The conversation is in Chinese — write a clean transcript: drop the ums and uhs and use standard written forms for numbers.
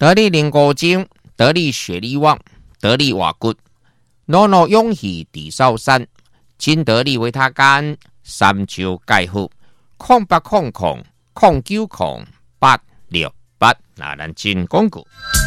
得力灵骨精，得力血力旺，得力瓦骨，诺诺勇气地少山，金得力维他干，三九钙护，0800090868，那咱真讲句。